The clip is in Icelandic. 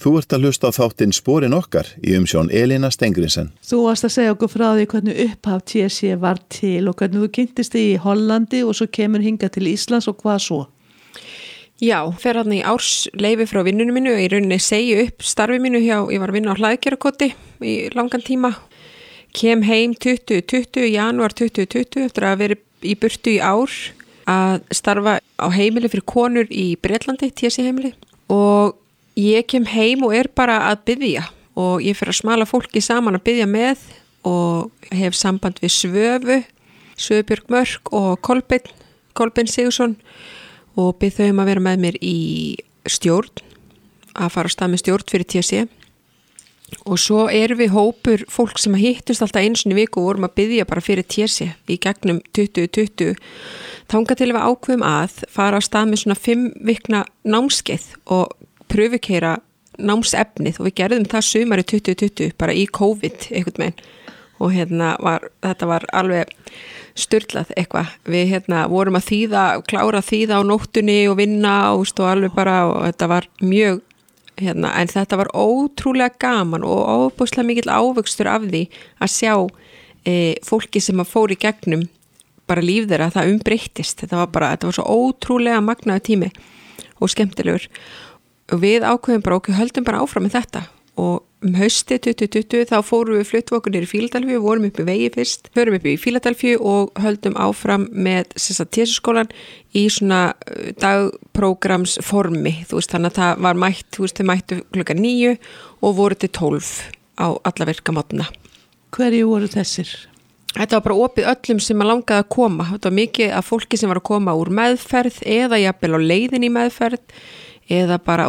Þú ert að hlusta á þáttinn Sporin okkar í umsjón Elína Stengrinsen. Þú varst að segja okkur frá því hvernig upphaf TSE var til og hvernig þú kynntist þig í Hollandi og svo kemur hingað til Íslands og hvað svo? Já, fer hann í ársleyfi frá vinnunum mínu og í rauninni segi upp starfi mínu ég var að vinna á Hlaðgerðarkoti í langan tíma. Kem heim 2020, janúar 2020 eftir að vera í burtu í ár að starfa á heimili fyrir konur í Bretlandi, TSE heimili og ég kem heim og bara að biðja og ég fer að smala fólki saman að biðja með og hef samband við Svöbjörg Mörk og Kolbeinn Sigursson og bið þau að vera með mér í stjórn, að fara á stað með stjórn fyrir TSE og svo erum við hópur fólk sem hittust alltaf einu sinni í viku og vorum að biðja bara fyrir TSE í gegnum 2020 þangað til við ákveðum að fara á stað með svona 5 vikna námskeið og pröfukeira námsefnið og við gerðum það sumari 2020 bara í COVID einhvern veginn og þetta var alveg sturlað eitthvað. Við vorum að klára þýða á nóttunni og vinna og alveg bara og þetta var mjög en þetta var ótrúlega gaman og óbúslega mikill ávöxtur af því að sjá fólki sem að fór í gegnum bara líf þeirra, það umbreyttist. Þetta var svo ótrúlega magnaður tími og skemmtilegur. Og við ákveðum bara okkur höldum bara áfram með þetta og hausti 2020 þá fórum við fluttum okkur niður í Fíladelfíu, vorum upp í vegi fyrst, förum upp í Fíladelfíu og höldum áfram með TSE-skólan í svona dagprógramsformi, þannig að það var mætt, þau mættu klukkan 9 og voru til 12 á alla virkamótna. Hverju voru þessir? Þetta var bara opið öllum sem að langaði að koma, þetta var mikið af fólki sem var að koma úr meðferð eða jafnvel á leiðin í meðferð eða bara